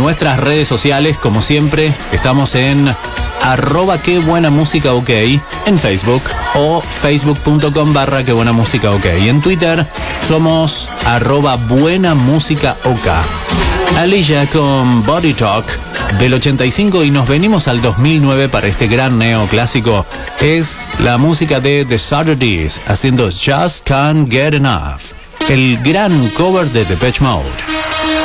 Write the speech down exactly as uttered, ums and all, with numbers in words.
nuestras redes sociales, como siempre, estamos en arroba qué buena música ok en Facebook o facebook.com barra qué buena música ok. En Twitter somos arroba buena música ok. Alicia con Body Talk del ochenta y cinco, y nos venimos al dos mil nueve para este gran neoclásico. Es la música de The Saturdays haciendo Just Can't Get Enough, el gran cover de Depeche Mode.